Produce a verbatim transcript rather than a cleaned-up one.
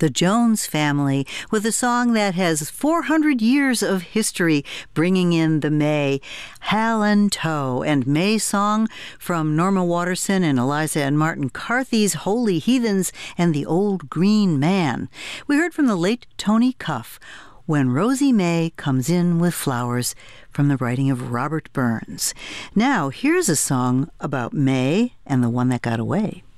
The Jones Family, with a song that has four hundred years of history, bringing in the May. Hallantoe and May Song from Norma Waterson and Eliza and Martin Carthy's Holy Heathens and the Old Green Man. We heard from the late Tony Cuff, When Rosie May Comes In with Flowers, from the writing of Robert Burns. Now, here's a song about May and the one that got away.